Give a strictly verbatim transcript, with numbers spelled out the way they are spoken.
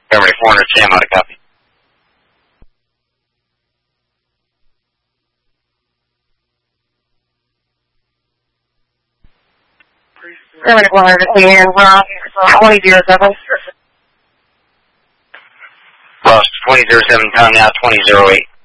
Affirmative, four hundred Sam, out of copy. Affirmative, one hundred Sam, Ross, twenty zero seven. Ross, twenty zero seven, pound now, twenty zero eight.